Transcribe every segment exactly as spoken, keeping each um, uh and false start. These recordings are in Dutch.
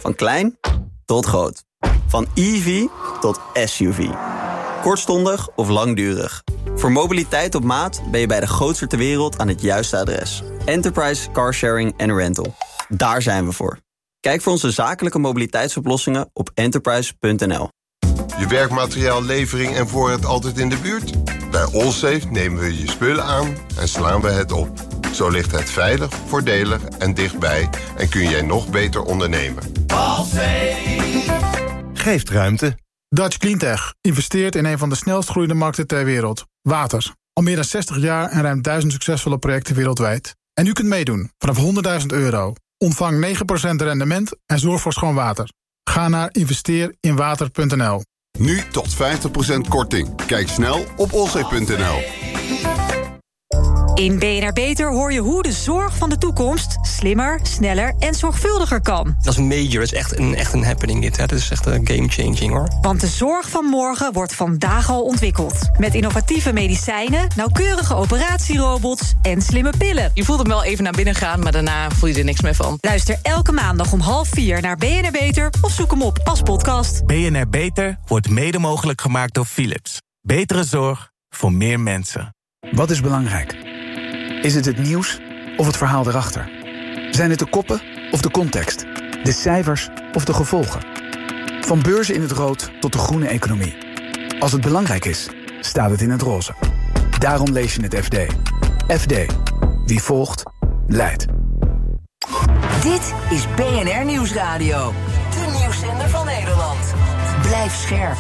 Van klein tot groot. Van E V tot S U V. Kortstondig of langdurig. Voor mobiliteit op maat ben je bij de grootste ter wereld aan het juiste adres. Enterprise Carsharing and Rental. Daar zijn we voor. Kijk voor onze zakelijke mobiliteitsoplossingen op enterprise punt n l. Je werkmateriaal, levering en voorraad altijd in de buurt? Bij Allsafe nemen we je spullen aan en slaan we het op. Zo ligt het veilig, voordelig en dichtbij en kun jij nog beter ondernemen. Allsafe geeft ruimte. Dutch Cleantech investeert in een van de snelst groeiende markten ter wereld. Water. Al meer dan zestig jaar en ruim duizend succesvolle projecten wereldwijd. En u kunt meedoen vanaf honderdduizend euro. Ontvang negen procent rendement en zorg voor schoon water. Ga naar investeer in water punt n l. Nu tot vijftig procent korting. Kijk snel op allsafe punt n l. In B N R Beter hoor je hoe de zorg van de toekomst slimmer, sneller en zorgvuldiger kan. Dat is major, dat is echt een, echt een happening dit. Hè. Dat is echt een game-changing hoor. Want de zorg van morgen wordt vandaag al ontwikkeld. Met innovatieve medicijnen, nauwkeurige operatierobots en slimme pillen. Je voelt hem wel even naar binnen gaan, maar daarna voel je er niks meer van. Luister elke maandag om half vier naar B N R Beter of zoek hem op als podcast. B N R Beter wordt mede mogelijk gemaakt door Philips. Betere zorg voor meer mensen. Wat is belangrijk? Is het het nieuws of het verhaal erachter? Zijn het de koppen of de context? De cijfers of de gevolgen? Van beurzen in het rood tot de groene economie. Als het belangrijk is, staat het in het roze. Daarom lees je het F D. F D. Wie volgt, leidt. Dit is B N R Nieuwsradio. De nieuwszender van Nederland. Blijf scherp.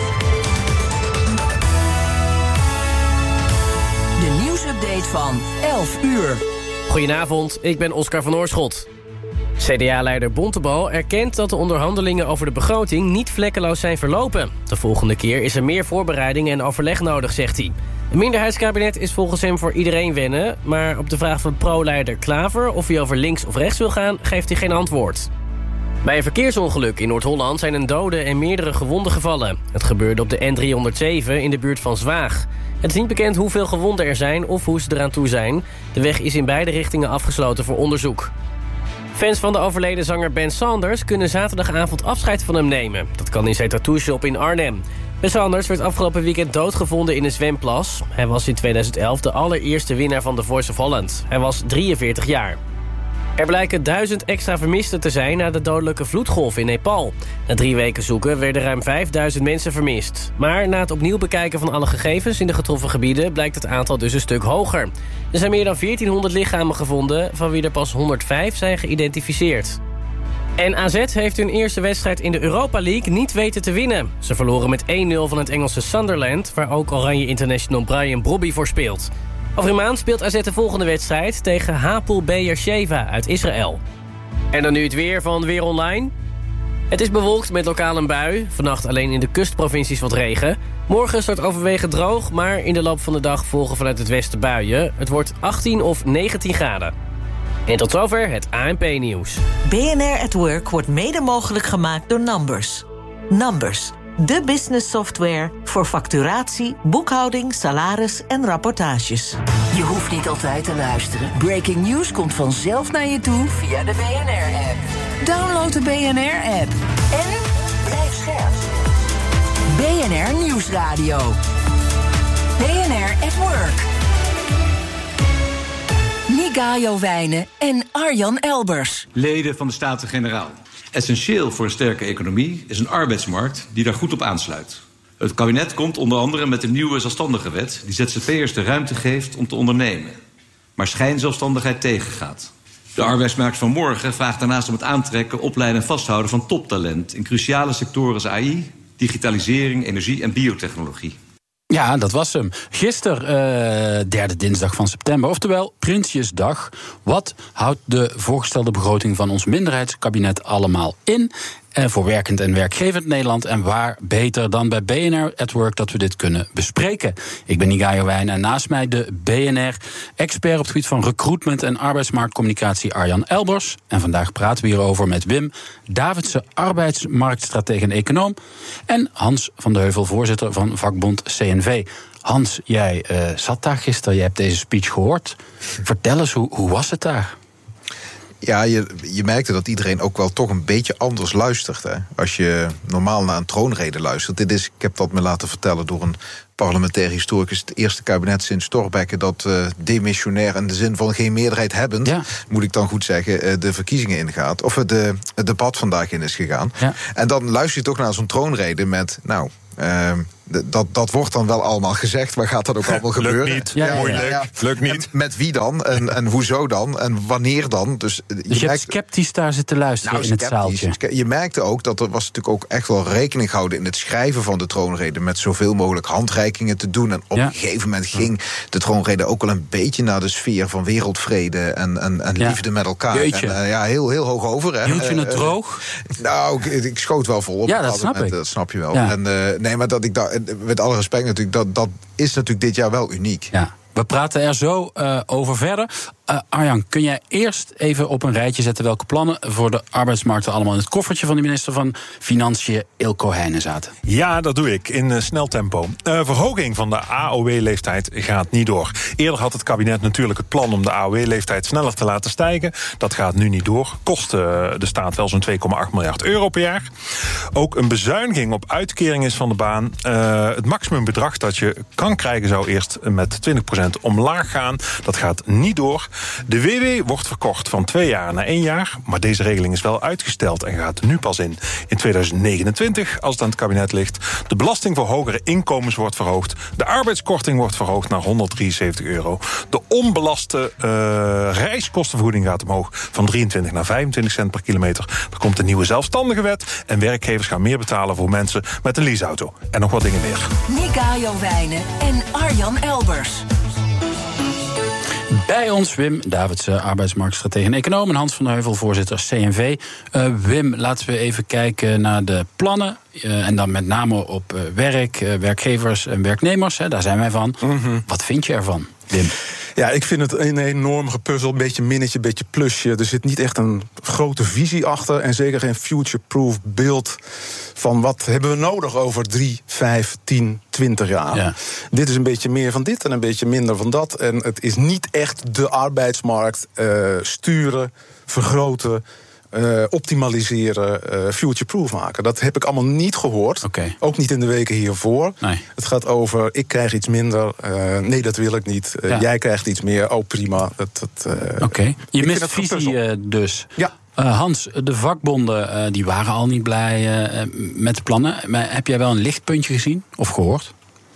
De nieuwsupdate van elf uur. Goedenavond, ik ben Oscar van Oorschot. C D A-leider Bontebal erkent dat de onderhandelingen over de begroting niet vlekkeloos zijn verlopen. De volgende keer is er meer voorbereiding en overleg nodig, zegt hij. Een minderheidskabinet is volgens hem voor iedereen wennen, maar op de vraag van pro-leider Klaver of hij over links of rechts wil gaan, geeft hij geen antwoord. Bij een verkeersongeluk in Noord-Holland zijn een dode en meerdere gewonden gevallen. Het gebeurde op de N driehonderdzeven in de buurt van Zwaag. Het is niet bekend hoeveel gewonden er zijn of hoe ze eraan toe zijn. De weg is in beide richtingen afgesloten voor onderzoek. Fans van de overleden zanger Ben Saunders kunnen zaterdagavond afscheid van hem nemen. Dat kan in zijn tattoo-shop in Arnhem. Ben Saunders werd afgelopen weekend doodgevonden in een zwemplas. Hij was in tweeduizend elf de allereerste winnaar van The Voice of Holland. Hij was drieënveertig jaar. Er blijken duizend extra vermisten te zijn na de dodelijke vloedgolf in Nepal. Na drie weken zoeken werden ruim vijfduizend mensen vermist. Maar na het opnieuw bekijken van alle gegevens in de getroffen gebieden blijkt het aantal dus een stuk hoger. Er zijn meer dan veertienhonderd lichamen gevonden, van wie er pas honderdvijf zijn geïdentificeerd. En A Z heeft hun eerste wedstrijd in de Europa League niet weten te winnen. Ze verloren met één nul van het Engelse Sunderland, waar ook Oranje International Brian Brobby voor speelt. Over een maand speelt A Z de volgende wedstrijd tegen Hapoel Be'er-Sheva uit Israël. En dan nu het weer van Weer Online. Het is bewolkt met lokaal een bui. Vannacht alleen in de kustprovincies wat regen. Morgen start overwegend droog, maar in de loop van de dag volgen vanuit het westen buien. Het wordt achttien of negentien graden. En tot zover het A N P-nieuws. B N R at Work wordt mede mogelijk gemaakt door Numbers. Numbers, de business software voor facturatie, boekhouding, salaris en rapportages. Je hoeft niet altijd te luisteren. Breaking news komt vanzelf naar je toe via de B N R-app. Download de B N R-app. En blijf scherp. B N R Nieuwsradio. B N R at Work. Nigayo Wijnen en Arjan Elbers. Leden van de Staten-Generaal. Essentieel voor een sterke economie is een arbeidsmarkt die daar goed op aansluit. Het kabinet komt onder andere met een nieuwe zelfstandigenwet die Z Z P'ers de ruimte geeft om te ondernemen, maar schijnzelfstandigheid tegengaat. De arbeidsmarkt van morgen vraagt daarnaast om het aantrekken, opleiden en vasthouden van toptalent in cruciale sectoren als A I, digitalisering, energie en biotechnologie. Ja, dat was hem. Gisteren, uh, derde dinsdag van september, oftewel Prinsjesdag. Wat houdt de voorgestelde begroting van ons minderheidskabinet allemaal in? En voor werkend en werkgevend Nederland. En waar beter dan bij B N R at Work dat we dit kunnen bespreken. Ik ben Nigayo Wijn en naast mij de B N R-expert op het gebied van recruitment en arbeidsmarktcommunicatie Arjan Elbers. En vandaag praten we hierover met Wim Davidsen, arbeidsmarktstratege en econoom. En Hans van de Heuvel, voorzitter van vakbond C N V. Hans, jij uh, zat daar gisteren, jij hebt deze speech gehoord. Vertel eens, hoe, hoe was het daar? Ja, je, je merkte dat iedereen ook wel toch een beetje anders luistert. Hè? Als je normaal naar een troonrede luistert. Dit is, ik heb dat me laten vertellen door een parlementair historicus, het eerste kabinet sinds Thorbecke dat uh, demissionair in de zin van geen meerderheid hebbend, ja. moet ik dan goed zeggen, uh, de verkiezingen ingaat. Of de, het debat vandaag in is gegaan. Ja. En dan luister je toch naar zo'n troonrede met, nou, Uh, dat, dat wordt dan wel allemaal gezegd, maar gaat dat ook allemaal Lukt gebeuren? Niet. Ja, ja, moeilijk. Ja, ja. Lukt niet. En met wie dan? En, en hoezo dan? En wanneer dan? Dus je, dus je merkt, hebt sceptisch daar zitten luisteren nou, in het zaaltje. Je merkte ook dat er was natuurlijk ook echt wel rekening gehouden in het schrijven van de troonrede met zoveel mogelijk handreikingen te doen. En op ja. een gegeven moment ging de troonrede ook wel een beetje naar de sfeer van wereldvrede en, en, en ja. liefde met elkaar. Jeetje. En, uh, ja, heel, heel hoog over. Hè. Hield je het droog? Uh, nou, ik, ik schoot wel vol op. Ja, dat snap moment, ik. Dat snap je wel. Ja. En, uh, nee, maar dat ik daar, met alle respect natuurlijk, dat, dat is natuurlijk dit jaar wel uniek. Ja. We praten er zo uh, over verder. Uh, Arjan, kun jij eerst even op een rijtje zetten welke plannen voor de arbeidsmarkten allemaal in het koffertje van de minister van Financiën, Eelco Heijnen, zaten? Ja, dat doe ik in uh, snel tempo. Uh, verhoging van de A O W-leeftijd gaat niet door. Eerder had het kabinet natuurlijk het plan om de A O W-leeftijd sneller te laten stijgen. Dat gaat nu niet door. Kost uh, de staat wel zo'n twee komma acht miljard euro per jaar. Ook een bezuiniging op uitkering is van de baan. Uh, het maximumbedrag dat je kan krijgen zou eerst met twintig procent omlaag gaan. Dat gaat niet door. De W W wordt verkort van twee jaar naar één jaar. Maar deze regeling is wel uitgesteld en gaat nu pas in in tweeduizend negenentwintig, als het aan het kabinet ligt. De belasting voor hogere inkomens wordt verhoogd. De arbeidskorting wordt verhoogd naar honderddrieënzeventig euro. De onbelaste uh, reiskostenvergoeding gaat omhoog van drieëntwintig naar vijfentwintig cent per kilometer. Er komt een nieuwe zelfstandige wet. En werkgevers gaan meer betalen voor mensen met een leaseauto. En nog wat dingen meer. Nika Jowijnen en Arjan Elbers. Bij ons Wim Davidsen, arbeidsmarktstratege en econoom, en Hans van der Heuvel, voorzitter C N V. Uh, Wim, laten we even kijken naar de plannen. Uh, en dan met name op uh, werk, uh, werkgevers en werknemers. Hè, daar zijn wij van. Mm-hmm. Wat vind je ervan, Wim? Ja, ik vind het een enorm gepuzzel. Een beetje minnetje, een beetje plusje. Er zit niet echt een grote visie achter. En zeker geen future-proof beeld van wat hebben we nodig over drie, vijf, tien, twintig jaar. Ja. Dit is een beetje meer van dit en een beetje minder van dat. En het is niet echt de arbeidsmarkt uh, sturen, vergroten, Uh, optimaliseren, uh, future-proof maken. Dat heb ik allemaal niet gehoord. Okay. Ook niet in de weken hiervoor. Nee. Het gaat over, ik krijg iets minder. Uh, nee, dat wil ik niet. Uh, ja. Jij krijgt iets meer. Oh, prima. Uh, Oké. Okay. Je mist visie uh, dus. Ja. Uh, Hans, de vakbonden uh, die waren al niet blij uh, met de plannen. Maar heb jij wel een lichtpuntje gezien of gehoord?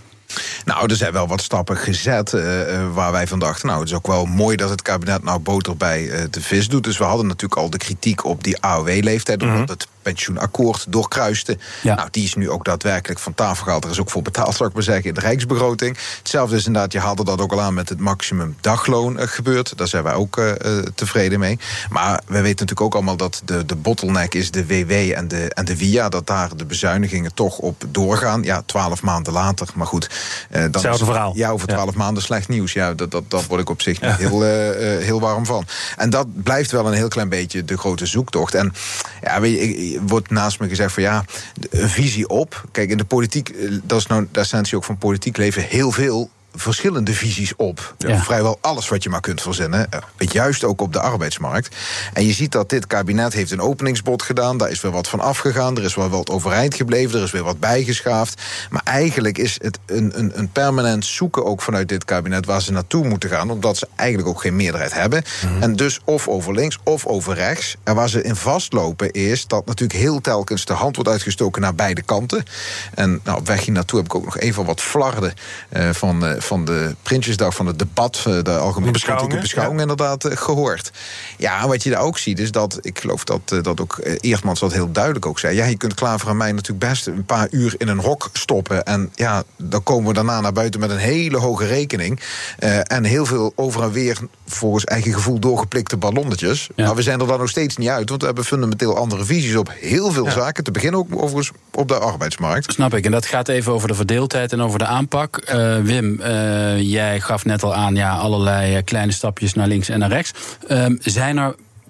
Nou, er zijn wel wat stappen gezet uh, waar wij van dachten, nou, het is ook wel mooi dat het kabinet nou boter bij uh, de vis doet. Dus we hadden natuurlijk al de kritiek op die A O W-leeftijd, omdat mm-hmm. het pensioenakkoord doorkruiste. Ja. Nou, die is nu ook daadwerkelijk van tafel gehaald. Er is ook voor betaald, zou ik maar zeggen, in de Rijksbegroting. Hetzelfde is inderdaad, je haalde dat ook al aan met het maximum dagloon uh, gebeurd. Daar zijn wij ook uh, tevreden mee. Maar we weten natuurlijk ook allemaal dat de, de bottleneck is de W W en de, en de V I A, dat daar de bezuinigingen toch op doorgaan. Ja, twaalf maanden later, maar goed. Uh, dan Hetzelfde is, verhaal. Ja, over twaalf ja. maanden slecht nieuws. Ja, dat, dat, dat word ik op zich niet ja. heel, uh, uh, heel warm van. En dat blijft wel een heel klein beetje de grote zoektocht. En ja, weet je, ik, wordt naast me gezegd van ja, een visie op. Kijk, in de politiek, dat is nou de essentie ook van politiek leven, heel veel verschillende visies op. Ja. Vrijwel alles wat je maar kunt verzinnen. Juist ook op de arbeidsmarkt. En je ziet dat dit kabinet heeft een openingsbod gedaan. Daar is weer wat van afgegaan. Er is wel wat overeind gebleven. Er is weer wat bijgeschaafd. Maar eigenlijk is het een, een, een permanent zoeken ook vanuit dit kabinet waar ze naartoe moeten gaan. Omdat ze eigenlijk ook geen meerderheid hebben. Mm-hmm. En dus of over links of over rechts. En waar ze in vastlopen is dat natuurlijk heel telkens de hand wordt uitgestoken naar beide kanten. En nou, op weg hier naartoe heb ik ook nog even wat flarden uh, van uh, van de Prinsjesdag, van het debat, de algemene beschouwing, beschouwing ja. inderdaad gehoord. Ja, wat je daar ook ziet is dat, ik geloof dat, dat ook Eertmans dat heel duidelijk ook zei, ja, je kunt Klaver en mij natuurlijk best een paar uur in een hok stoppen en ja, dan komen we daarna naar buiten met een hele hoge rekening uh, en heel veel over en weer volgens eigen gevoel doorgeplikte ballonnetjes. Ja. Maar we zijn er dan nog steeds niet uit, want we hebben fundamenteel andere visies op heel veel ja. zaken, te beginnen ook overigens op de arbeidsmarkt. Snap ik, en dat gaat even over de verdeeldheid en over de aanpak. Uh, Wim, uh, jij gaf net al aan, ja, allerlei kleine stapjes naar links en naar rechts. Uh, zijn er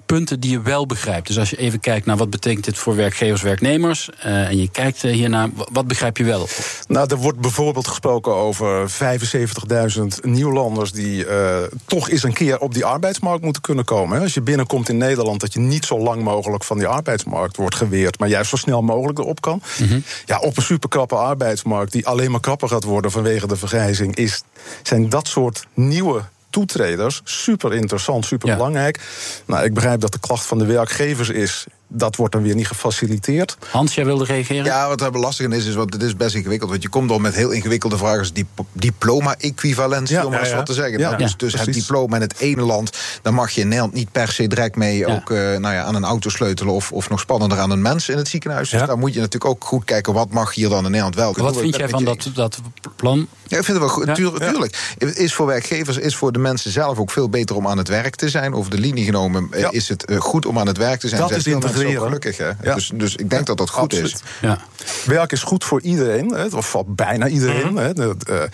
punten die je wel begrijpt. Dus als je even kijkt naar wat betekent dit voor werkgevers, werknemers, Uh, en je kijkt uh, hiernaar, wat begrijp je wel? Nou, er wordt bijvoorbeeld gesproken over vijfenzeventigduizend nieuwlanders die uh, toch eens een keer op die arbeidsmarkt moeten kunnen komen. Hè. Als je binnenkomt in Nederland, dat je niet zo lang mogelijk van die arbeidsmarkt wordt geweerd, maar juist zo snel mogelijk erop kan. Mm-hmm. Ja, op een superkrappe arbeidsmarkt die alleen maar krapper gaat worden vanwege de vergrijzing, is, zijn dat soort nieuwe toetreders super interessant, super belangrijk. Ja. Nou, ik begrijp dat de klacht van de werkgevers is, dat wordt dan weer niet gefaciliteerd. Hans, jij wilde reageren? Ja, wat er belastig is, is want het is best ingewikkeld. Want je komt al met heel ingewikkelde vragen als dip- diploma-equivalentie, ja, om maar eens ja, ja. wat te zeggen. Ja, nou, dus dus ja, het diploma in het ene land, dan mag je in Nederland niet per se direct mee ja. ook uh, nou ja, aan een auto sleutelen of, of nog spannender aan een mens in het ziekenhuis. Ja. Dus daar moet je natuurlijk ook goed kijken, wat mag hier dan in Nederland wel. Wat Doe vind jij van dat, dat plan? Ja, ik vind het wel goed. Ja? Tuur, ja. Tuurlijk. Het is voor werkgevers, is voor de mensen zelf ook veel beter om aan het werk te zijn. Over de linie genomen ja. is het uh, goed om aan het werk te zijn. Dat is integreren. Gelukkig, hè? Ja. Dus, dus ik denk dat dat goed Absoluut. is. Ja. Werk is goed voor iedereen, hè, of bijna iedereen. Mm-hmm. Hè. Uh,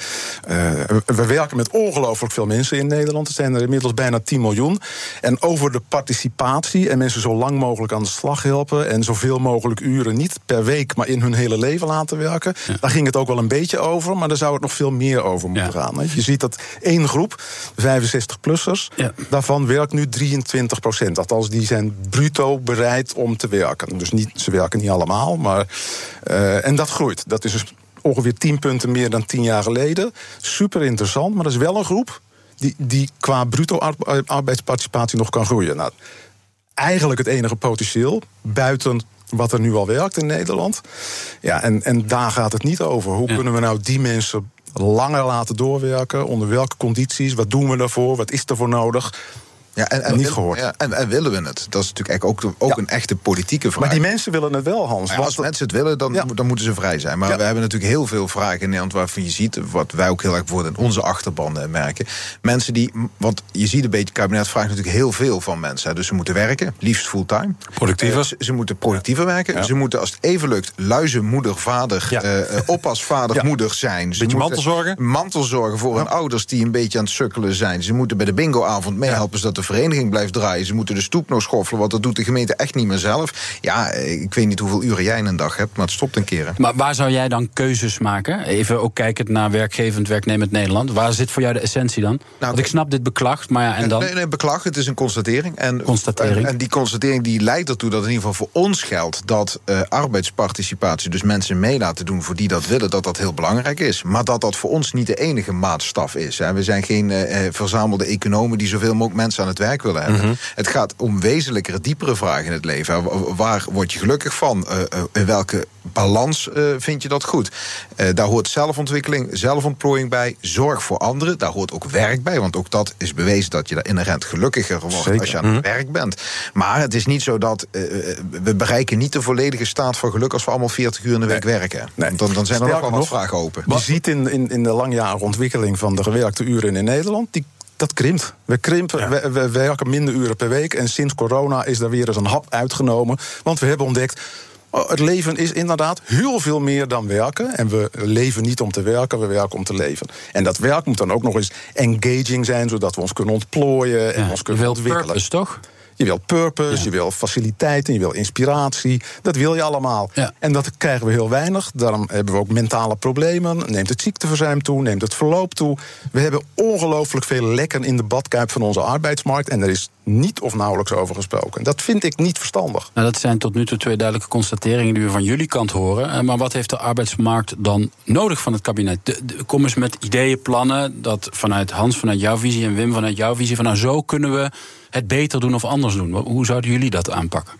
uh, we werken met ongelooflijk veel mensen in Nederland. Er zijn er inmiddels bijna tien miljoen. En over de participatie en mensen zo lang mogelijk aan de slag helpen en zoveel mogelijk uren, niet per week, maar in hun hele leven laten werken. Ja. Daar ging het ook wel een beetje over, maar daar zou het nog veel meer over moeten ja. gaan. Hè. Je ziet dat één groep, vijfenzestig-plussers, ja. daarvan werkt nu drieëntwintig procent. Althans, die zijn bruto bereid om te werken. Dus niet, ze werken niet allemaal, maar uh, en dat groeit. Dat is dus ongeveer tien punten meer dan tien jaar geleden. Super interessant, maar dat is wel een groep die, die qua bruto arbeidsparticipatie nog kan groeien. Nou, eigenlijk het enige potentieel buiten wat er nu al werkt in Nederland. Ja, en, en daar gaat het niet over. Hoe ja. kunnen we nou die mensen langer laten doorwerken? Onder welke condities? Wat doen we daarvoor? Wat is er voor nodig? Ja, en, en, niet gehoord. Ja, en, en willen we het? Dat is natuurlijk eigenlijk ook, ook ja. een echte politieke vraag. Maar die mensen willen het wel, Hans. Ja, als mensen het willen, dan, ja. dan moeten ze vrij zijn. Maar ja. we hebben natuurlijk heel veel vragen in Nederland waarvan je ziet, wat wij ook heel erg bijvoorbeeld in onze achterban merken. Mensen die, want je ziet een beetje, het kabinet vraagt natuurlijk heel veel van mensen. Hè. Dus ze moeten werken, liefst fulltime. Productiever. Uh, ze, ze moeten productiever ja. werken. Ja. Ze moeten, als het even lukt, luizen, moeder, vader, ja. uh, oppas, vader, ja. moeder zijn. Ze beetje moeten mantelzorgen. Mantelzorgen voor ja. hun ouders die een beetje aan het sukkelen zijn. Ze moeten bij de bingoavond meehelpen ja. zodat de vereniging blijft draaien. Ze moeten de stoep nog schoffelen, want dat doet de gemeente echt niet meer zelf. Ja, ik weet niet hoeveel uren jij in een dag hebt, maar het stopt een keer. Maar waar zou jij dan keuzes maken? Even ook kijkend naar werkgevend, werknemend Nederland. Waar zit voor jou de essentie dan? Nou, want ik snap dit beklag, maar ja, en dan? Nee, nee, beklag, het is een constatering. En, constatering. En die constatering die leidt ertoe dat in ieder geval voor ons geldt dat uh, arbeidsparticipatie, dus mensen mee laten doen voor die dat willen, dat dat heel belangrijk is. Maar dat dat voor ons niet de enige maatstaf is. Hè. We zijn geen uh, verzamelde economen die zoveel mogelijk mensen aan het werk willen hebben. Mm-hmm. Het gaat om wezenlijkere, diepere vragen in het leven. Waar word je gelukkig van? Uh, uh, in welke balans uh, vind je dat goed? Uh, daar hoort zelfontwikkeling, zelfontplooiing bij. Zorg voor anderen, daar hoort ook werk bij. Want ook dat is bewezen dat je daar inherent gelukkiger wordt Zeker. als je aan het mm-hmm. werk bent. Maar het is niet zo dat uh, we bereiken niet de volledige staat van geluk als we allemaal veertig uur in de week nee. werken. Nee. Dan, dan zijn er nog wel wat vragen open. Je ziet in, in, in de langjarige ontwikkeling van de gewerkte uren in Nederland, die dat krimpt. We krimpen, ja. we, we werken minder uren per week. En sinds corona is daar weer eens een hap uitgenomen. Want we hebben ontdekt, oh, het leven is inderdaad heel veel meer dan werken. En we leven niet om te werken, we werken om te leven. En dat werk moet dan ook nog eens engaging zijn, zodat we ons kunnen ontplooien en ja, ons kunnen ontwikkelen. Purpose, toch? Je wil purpose, ja. je wil faciliteiten, je wil inspiratie. Dat wil je allemaal. Ja. En dat krijgen we heel weinig. Daarom hebben we ook mentale problemen. Neemt het ziekteverzuim toe, neemt het verloop toe. We hebben ongelooflijk veel lekken in de badkuip van onze arbeidsmarkt. En er is niet of nauwelijks over gesproken. Dat vind ik niet verstandig. Nou, dat zijn tot nu toe twee duidelijke constateringen die we van jullie kant horen. Maar wat heeft de arbeidsmarkt dan nodig van het kabinet? De, de, kom eens met ideeën, plannen, dat vanuit Hans, vanuit jouw visie en Wim, vanuit jouw visie, van nou, zo kunnen we het beter doen of anders doen. Hoe zouden jullie dat aanpakken?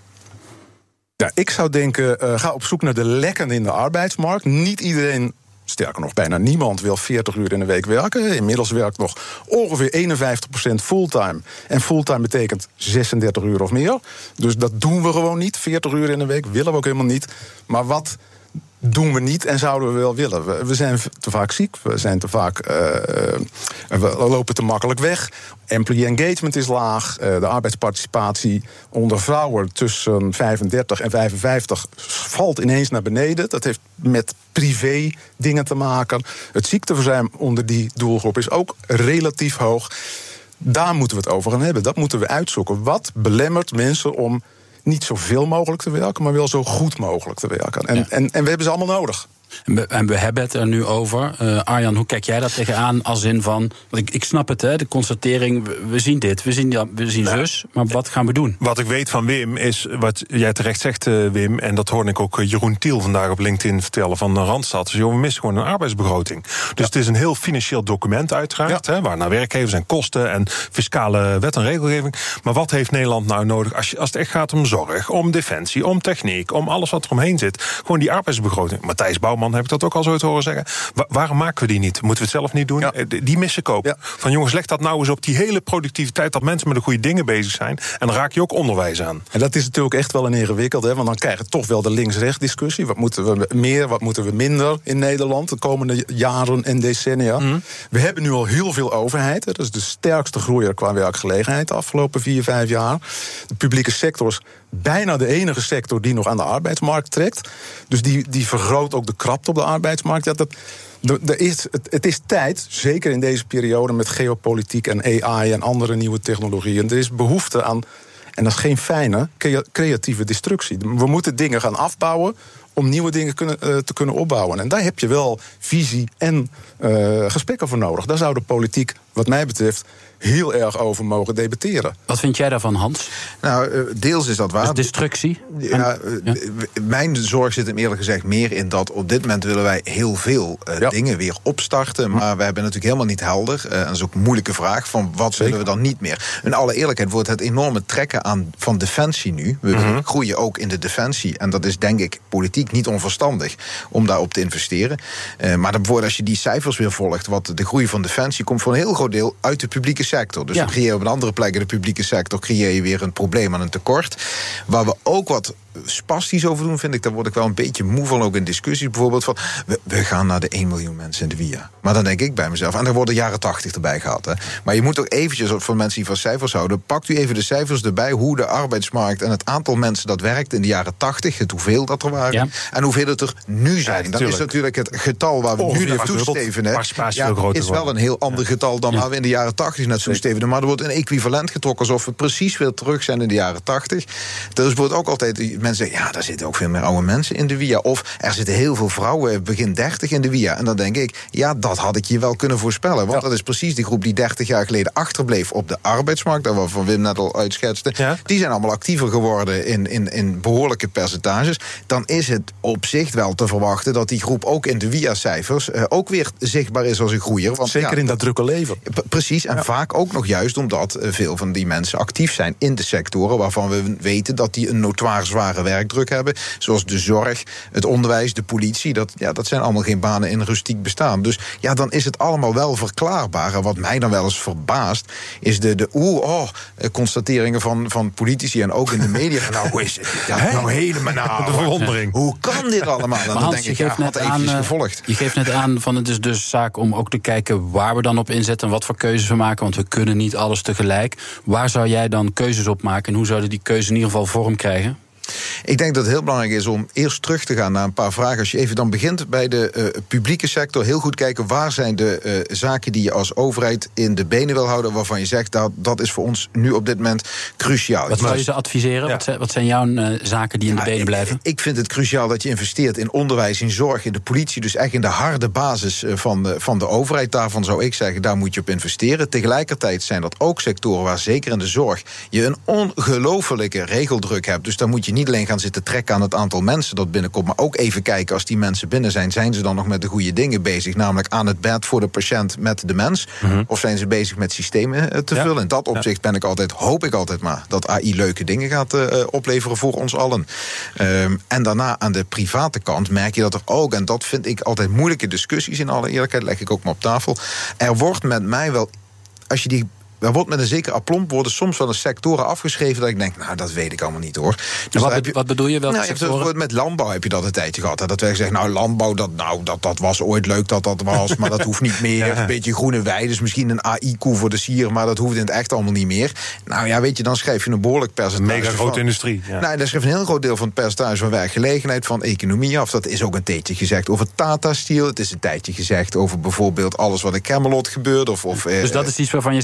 Ja, ik zou denken, uh, ga op zoek naar de lekken in de arbeidsmarkt. Niet iedereen, sterker nog, bijna niemand wil veertig uur in de week werken. Inmiddels werkt nog ongeveer eenenvijftig procent fulltime. En fulltime betekent zesendertig uur of meer. Dus dat doen we gewoon niet. veertig uur in de week willen we ook helemaal niet. Maar wat doen we niet en zouden we wel willen? We, we zijn te vaak ziek, we zijn te vaak, uh, we lopen te makkelijk weg. Employee engagement is laag. Uh, de arbeidsparticipatie onder vrouwen tussen vijfendertig en vijfenvijftig valt ineens naar beneden. Dat heeft met privé dingen te maken. Het ziekteverzuim onder die doelgroep is ook relatief hoog. Daar moeten we het over gaan hebben. Dat moeten we uitzoeken. Wat belemmert mensen om niet zoveel mogelijk te werken, maar wel zo goed mogelijk te werken? En, ja. en, en we hebben ze allemaal nodig. En we, en we hebben het er nu over. Uh, Arjan, hoe kijk jij daar tegenaan als in van... Want ik, ik snap het, hè, de constatering, we, we zien dit, we zien, ja, we zien ja. zus, maar wat gaan we doen? Wat ik weet van Wim is, wat jij terecht zegt, uh, Wim... en dat hoorde ik ook uh, Jeroen Thiel vandaag op LinkedIn vertellen van uh, Randstad. Dus joh, we missen gewoon een arbeidsbegroting. Dus ja. het is een heel financieel document uiteraard... Ja. Hè, waar naar werkgevers en kosten en fiscale wet en regelgeving. Maar wat heeft Nederland nou nodig als, je, als het echt gaat om zorg, om defensie, om techniek... om alles wat er omheen zit? Gewoon die arbeidsbegroting. Matthijs Bouwman heb ik dat ook al zo uit horen zeggen. Wa- waarom maken we die niet? Moeten we het zelf niet doen? Ja. Die mis ik ook. Ja. Van jongens, leg dat nou eens op die hele productiviteit... dat mensen met de goede dingen bezig zijn. En dan raak je ook onderwijs aan. En dat is natuurlijk echt wel een ingewikkeld. Hè? Want dan krijg je toch wel de links-rechts discussie. Wat moeten we meer, wat moeten we minder in Nederland... de komende jaren en decennia. Mm. We hebben nu al heel veel overheid. Hè? Dat is de sterkste groeier qua werkgelegenheid... de afgelopen vier, vijf jaar. De publieke sector is bijna de enige sector... die nog aan de arbeidsmarkt trekt. Dus die, die vergroot ook de krapte op de arbeidsmarkt. Ja, dat, er is, het, het is tijd, zeker in deze periode... met geopolitiek en A I en andere nieuwe technologieën. Er is behoefte aan, en dat is geen fijne, creatieve destructie. We moeten dingen gaan afbouwen... om nieuwe dingen kunnen, uh, te kunnen opbouwen. En daar heb je wel visie en uh, gesprekken voor nodig. Daar zou de politiek, wat mij betreft... heel erg over mogen debatteren. Wat vind jij daarvan, Hans? Nou, deels is dat waar. Dus destructie? Ja, ja. Mijn zorg zit hem eerlijk gezegd meer in dat... op dit moment willen wij heel veel uh, ja. dingen weer opstarten... maar we hebben natuurlijk helemaal niet helder... Uh, en dat is ook een moeilijke vraag, van wat Zeker. willen we dan niet meer? In alle eerlijkheid wordt het enorme trekken aan van defensie nu. We mm-hmm. groeien ook in de defensie... en dat is denk ik politiek niet onverstandig... om daarop te investeren. Uh, maar dan, als je die cijfers weer volgt... wat de groei van defensie komt voor een heel groot deel... uit de publieke sector. Dus ja. dan creëer je op een andere plek in de publieke sector... creëer je weer een probleem aan een tekort. Waar we ook wat spastisch over doen, vind ik... daar word ik wel een beetje moe van, ook in discussies bijvoorbeeld... van we, we gaan naar de één miljoen mensen in de W I A. Maar dan denk ik bij mezelf... en er worden jaren tachtig erbij gehad. Hè. Maar je moet ook eventjes, voor mensen die van cijfers houden... pakt u even de cijfers erbij... hoe de arbeidsmarkt en het aantal mensen dat werkt in de jaren tachtig... het hoeveel dat er waren... Ja. en hoeveel het er nu zijn. Ja, dan is natuurlijk het getal waar we oh, nu naar toesteven... Ja, is wel een heel ander ja. getal dan ja. waar we in de jaren tachtig naar toesteven. Maar er wordt een equivalent getrokken... alsof we precies weer terug zijn in de jaren tachtig. Dus wordt ook altijd... mensen zeggen, ja, daar zitten ook veel meer oude mensen in de W I A. Of er zitten heel veel vrouwen begin dertig in de W I A. En dan denk ik, ja, dat had ik je wel kunnen voorspellen. Want ja. dat is precies die groep die dertig jaar geleden achterbleef op de arbeidsmarkt. Daar waarvan Wim net al uitschetste. Ja. Die zijn allemaal actiever geworden in, in, in behoorlijke percentages. Dan is het op zich wel te verwachten dat die groep ook in de W I A-cijfers uh, ook weer zichtbaar is als een groeier. Want, Zeker ja, in dat drukke leven. P- precies, en ja. vaak ook nog juist omdat uh, veel van die mensen actief zijn in de sectoren waarvan we weten dat die een notoire zware werkdruk hebben. Zoals de zorg, het onderwijs, de politie. Dat, ja, dat zijn allemaal geen banen in rustiek bestaan. Dus ja, dan is het allemaal wel verklaarbaar. En wat mij dan wel eens verbaast, is de, de oeh, oh, constateringen van, van politici en ook in de media. Nou, hoe is het? Ja, nou helemaal nou, de verwondering. Hoe kan dit allemaal? En dan Hans, denk ik, je geeft ja, net had eventjes aan, gevolgd. Je geeft net aan van het is dus zaak om ook te kijken waar we dan op inzetten en wat voor keuzes we maken, want we kunnen niet alles tegelijk. Waar zou jij dan keuzes op maken en hoe zouden die keuzes in ieder geval vorm krijgen? Ik denk dat het heel belangrijk is om eerst terug te gaan naar een paar vragen. Als je even dan begint bij de uh, publieke sector, heel goed kijken waar zijn de uh, zaken die je als overheid in de benen wil houden, waarvan je zegt dat dat is voor ons nu op dit moment cruciaal. Wat zou je ze adviseren? Ja. Wat, zijn, wat zijn jouw uh, zaken die in de ja, benen blijven? Ik, ik vind het cruciaal dat je investeert in onderwijs, in zorg, in de politie, dus echt in de harde basis van de, van de overheid. Daarvan zou ik zeggen, daar moet je op investeren. Tegelijkertijd zijn dat ook sectoren waar zeker in de zorg je een ongelofelijke regeldruk hebt. Dus daar moet je niet alleen gaan zitten trekken aan het aantal mensen dat binnenkomt, maar ook even kijken als die mensen binnen zijn, zijn ze dan nog met de goede dingen bezig, namelijk aan het bed voor de patiënt met de mens, mm-hmm. of zijn ze bezig met systemen te ja. vullen? In dat opzicht ben ik altijd, hoop ik altijd maar, dat A I leuke dingen gaat uh, opleveren voor ons allen. Um, en daarna aan de private kant merk je dat er ook, en dat vind ik altijd moeilijke discussies in alle eerlijkheid, leg ik ook maar op tafel, er wordt met mij wel, als je die Er wordt met een zeker aplomb worden soms wel een sectoren afgeschreven dat ik denk, nou, dat weet ik allemaal niet, hoor. Dus wat, je, wat bedoel je? Welke nou, sectoren? Je met landbouw heb je dat een tijdje gehad. Hè? Dat wij zeggen, nou, landbouw, dat, nou, dat, dat was ooit leuk dat dat was, maar dat hoeft niet meer. Ja. Een beetje groene weiden, dus misschien een A I-koe voor de sier, maar dat hoeft in het echt allemaal niet meer. Nou ja, weet je, dan schrijf je een behoorlijk percentage. Mega grote industrie. Ja. Nou, dan schrijf je een heel groot deel van het percentage van werkgelegenheid, van economie af. Dat is ook een tijdje gezegd over Tata Steel. Het is een tijdje gezegd over bijvoorbeeld alles wat in Camelot gebeurt. Of, of, dus dat is iets waarvan je zegt, daar moeten we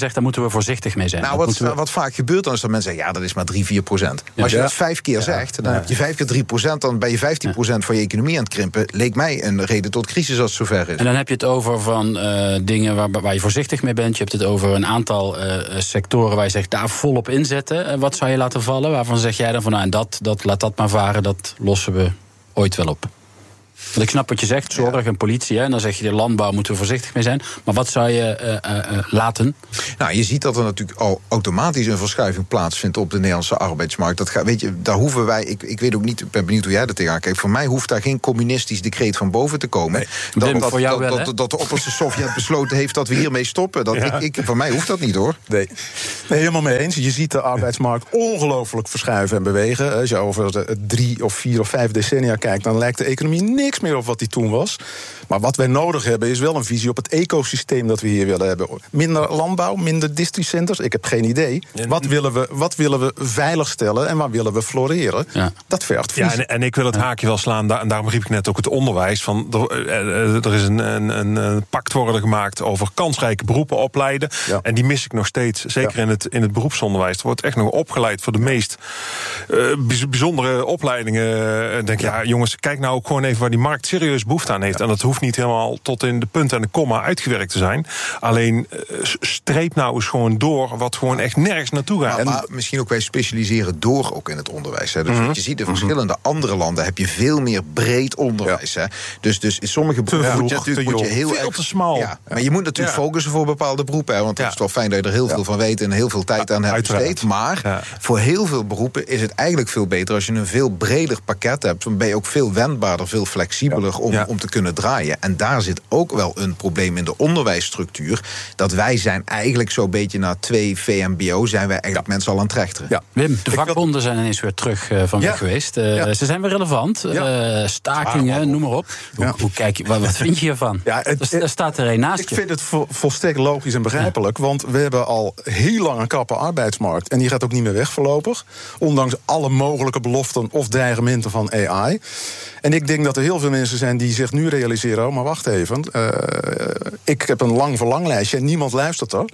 we voorzichtig mee zijn. Nou, wat, we... wat vaak gebeurt dan is dat mensen zeggen, ja, dat is maar drie, vier procent. Maar als je ja. dat vijf keer ja. zegt, dan ja. heb je vijf keer drie procent, dan ben je vijftien procent ja. van je economie aan het krimpen. Leek mij een reden tot crisis als het zover is. En dan heb je het over van uh, dingen waar, waar je voorzichtig mee bent. Je hebt het over een aantal uh, sectoren waar je zegt, daar volop inzetten. Uh, wat zou je laten vallen? Waarvan zeg jij dan van, nou, en dat, dat, laat dat maar varen, dat lossen we ooit wel op. Want ik snap wat je zegt, zorg en politie. Hè, en dan zeg je, de landbouw moeten we voorzichtig mee zijn. Maar wat zou je uh, uh, laten? Nou, je ziet dat er natuurlijk al automatisch een verschuiving plaatsvindt op de Nederlandse arbeidsmarkt. Dat gaat, weet je, daar hoeven wij, ik, ik weet ook niet, ik ben benieuwd hoe jij er tegenaan kijkt. Voor mij hoeft daar geen communistisch decreet van boven te komen. Nee. Dat, Wim, dat, voor jou dat, wel, dat, dat de opperste Sovjet besloten heeft dat we hiermee stoppen. Dat, ja. ik, ik, voor mij hoeft dat niet, hoor. Nee. nee, helemaal mee eens. Je ziet de arbeidsmarkt ongelooflijk verschuiven en bewegen. Als je over drie of vier of vijf decennia kijkt, dan lijkt de economie niks meer op wat die toen was. Maar wat wij nodig hebben is wel een visie op het ecosysteem dat we hier willen hebben. Minder landbouw, minder districenters. Ik heb geen idee. Wat willen we, wat willen we veiligstellen en waar willen we floreren? Ja. Dat vergt visie. Ja, en, en ik wil het haakje wel slaan. En daarom riep ik net ook het onderwijs. Van, er, er is een, een, een pact worden gemaakt over kansrijke beroepen opleiden. Ja. En die mis ik nog steeds. Zeker ja. in, het, in het beroepsonderwijs. Er wordt echt nog opgeleid voor de meest uh, bijzondere opleidingen. Denk ja. ja, jongens, kijk nou ook gewoon even waar die markt serieus behoefte aan heeft. Ja. En dat hoeft niet helemaal tot in de punt en de komma uitgewerkt te zijn. Alleen uh, streep nou eens gewoon door wat gewoon echt nergens naartoe gaat. Maar, maar misschien ook wij specialiseren door ook in het onderwijs. Hè. Dus mm-hmm. wat je ziet in verschillende mm-hmm. andere landen heb je veel meer breed onderwijs. Ja. Hè. Dus, dus in sommige beroepen moet je natuurlijk moet je heel veel erg, te smal. Ja, maar je moet natuurlijk ja. focussen voor bepaalde beroepen. Hè, want het ja. is toch fijn dat je er heel veel ja. van weet en heel veel tijd aan hebt besteed. Maar ja. voor heel veel beroepen is het eigenlijk veel beter als je een veel breder pakket hebt. Dan ben je ook veel wendbaarder, veel flexibeler ja. om, ja. om te kunnen draaien. En daar zit ook wel een probleem in de onderwijsstructuur. Dat wij zijn eigenlijk zo'n beetje na twee V M B O zijn wij eigenlijk ja. mensen al aan het trechteren. Ja. Wim, de vakbonden wil... zijn ineens weer terug uh, van weg ja. geweest. Uh, ja. Ze zijn weer relevant. Ja. Uh, stakingen, ah, noem maar op. Hoe, ja. hoe kijk je, wat, wat vind je hiervan? Ja, het, er staat er een naast ik je. Ik vind het vo, volstrekt logisch en begrijpelijk. Ja. Want we hebben al heel lang een krappe arbeidsmarkt. En die gaat ook niet meer weg voorlopig. Ondanks alle mogelijke beloften of dreigementen van A I. En ik denk dat er heel veel mensen zijn die zich nu realiseren... oh, maar wacht even, uh, ik heb een lang verlanglijstje en niemand luistert er.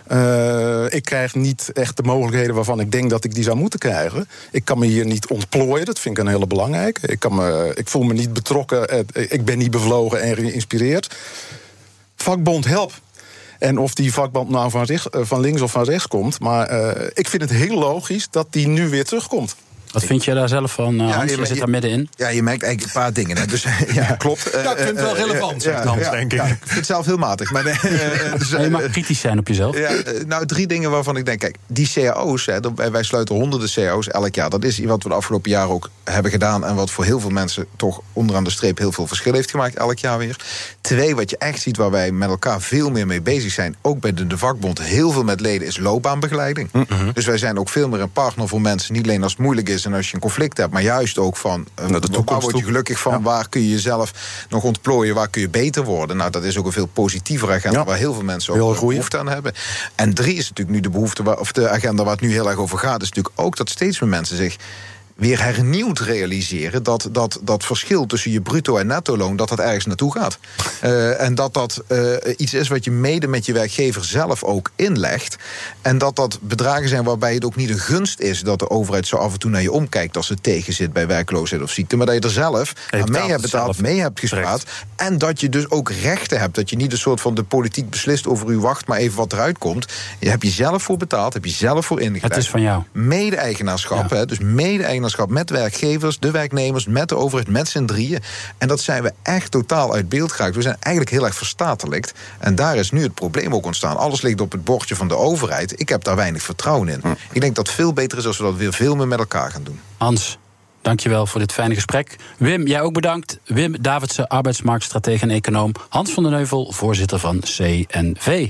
Uh, ik krijg niet echt de mogelijkheden waarvan ik denk dat ik die zou moeten krijgen. Ik kan me hier niet ontplooien, dat vind ik een hele belangrijk. Ik, kan me, ik voel me niet betrokken, ik ben niet bevlogen en geïnspireerd. Vakbond, help. En of die vakbond nou van, rechts, van links of van rechts komt... maar uh, ik vind het heel logisch dat die nu weer terugkomt. Wat vind je daar zelf van, uh, Hans? Ja, je, je zit daar middenin. Ja, je merkt eigenlijk een paar dingen. Hè. Dus, ja, klopt. Ja, ik vind het wel relevant, zegt Hans, ja, denk ik. Ja, ik vind het zelf heel matig. Maar, uh, dus, uh, je mag kritisch zijn op jezelf. Ja, uh, nou, drie dingen waarvan ik denk... Kijk, die C A O's, hè, wij sluiten honderden C A O's elk jaar. Dat is wat we de afgelopen jaren ook hebben gedaan... en wat voor heel veel mensen toch onderaan de streep... heel veel verschil heeft gemaakt, elk jaar weer. Twee, wat je echt ziet waar wij met elkaar veel meer mee bezig zijn... ook bij de, de vakbond, heel veel met leden... is loopbaanbegeleiding. Mm-hmm. Dus wij zijn ook veel meer een partner voor mensen... niet alleen als het moeilijk is en als je een conflict hebt, maar juist ook van, uh, nou, waar word je gelukkig van, ja. waar kun je jezelf nog ontplooien, waar kun je beter worden. Nou, dat is ook een veel positievere agenda, ja. waar heel veel mensen ook heel behoefte aan hebben. En drie is natuurlijk nu de behoefte, waar, of de agenda waar het nu heel erg over gaat, is natuurlijk ook dat steeds meer mensen zich weer hernieuwd realiseren dat dat, dat verschil tussen je bruto en netto loon, dat dat ergens naartoe gaat. Uh, en dat dat uh, iets is wat je mede met je werkgever zelf ook inlegt. En dat dat bedragen zijn waarbij het ook niet een gunst is dat de overheid zo af en toe naar je omkijkt als het tegenzit bij werkloosheid of ziekte, maar dat je er zelf aan mee hebt betaald, mee hebt gespaard. En dat je dus ook rechten hebt. Dat je niet een soort van de politiek beslist over uw wacht, maar even wat eruit komt. Je hebt je zelf voor betaald, heb je zelf voor ingelegd. Het is van jou. Mede-eigenaarschap, ja. hè, dus mede-eigenaarschap met werkgevers, de werknemers, met de overheid, met z'n drieën. En dat zijn we echt totaal uit beeld geraakt. We zijn eigenlijk heel erg verstatelijkt. En daar is nu het probleem ook ontstaan. Alles ligt op het bordje van de overheid. Ik heb daar weinig vertrouwen in. Hm. Ik denk dat het veel beter is als we dat weer veel meer met elkaar gaan doen. Hans, dankjewel voor dit fijne gesprek. Wim, jij ook bedankt. Wim Davidsen, arbeidsmarktstratege en econoom. Hans van den Heuvel, voorzitter van C N V.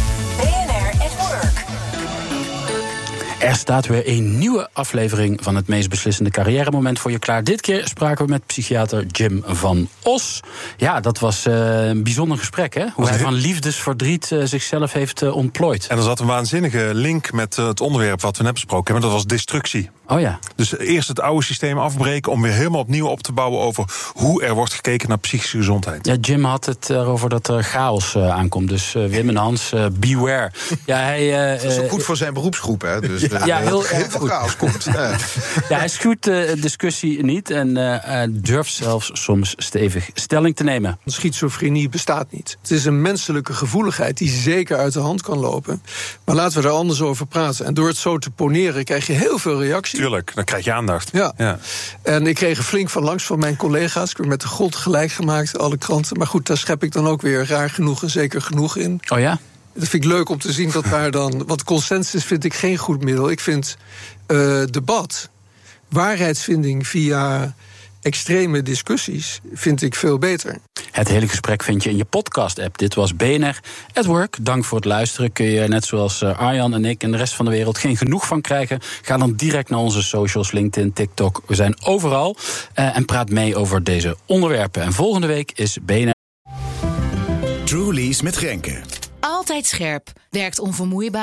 Er staat weer een nieuwe aflevering van het meest beslissende carrièremoment voor je klaar. Dit keer spraken we met psychiater Jim van Os. Ja, dat was uh, een bijzonder gesprek, hè? Hoe hij van liefdesverdriet uh, zichzelf heeft uh, ontplooid. En er zat een waanzinnige link met uh, het onderwerp wat we net besproken hebben. Dat was destructie. Oh ja. Dus eerst het oude systeem afbreken om weer helemaal opnieuw op te bouwen over hoe er wordt gekeken naar psychische gezondheid. Ja, Jim had het erover dat er chaos uh, aankomt. Dus uh, Wim en Hans, uh, beware. Ja, hij, uh, dat is ook goed voor zijn beroepsgroep, hè? Dus ja, uh, ja, heel, heel veel chaos komt. Ja. Ja, hij schuwt de uh, discussie niet en uh, durft zelfs soms stevig stelling te nemen. Schizofrenie bestaat niet. Het is een menselijke gevoeligheid die zeker uit de hand kan lopen. Maar laten we er anders over praten. En door het zo te poneren krijg je heel veel reactie. Tuurlijk, dan krijg je aandacht. Ja. ja. En ik kreeg er flink van langs van mijn collega's. Ik werd met de grond gelijk gemaakt, alle kranten. Maar goed, daar schep ik dan ook weer raar genoeg en zeker genoeg in. Oh ja? Dat vind ik leuk om te zien dat daar dan... Want consensus vind ik geen goed middel. Ik vind uh, debat, waarheidsvinding via extreme discussies, vind ik veel beter. Het hele gesprek vind je in je podcast-app. Dit was B N R at Work. Dank voor het luisteren. Kun je net zoals Arjan en ik en de rest van de wereld geen genoeg van krijgen? Ga dan direct naar onze socials, LinkedIn, TikTok. We zijn overal. Uh, en praat mee over deze onderwerpen. En volgende week is B N R... Truly's met Grenke. Altijd scherp. Werkt onvermoeibaar.